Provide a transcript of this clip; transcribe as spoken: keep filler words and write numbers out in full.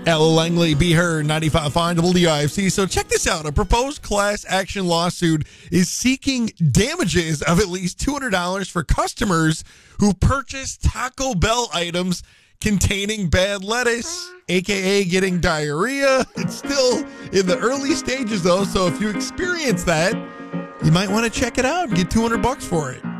Ella Langley, Be Her, ninety-five point five W I F C. So check this out. A proposed class action lawsuit is seeking damages of at least two hundred dollars for customers who purchase Taco Bell items containing bad lettuce, a k a getting diarrhea. It's still in the early stages, though, so if you experience that, you might want to check it out and get two hundred bucks for it.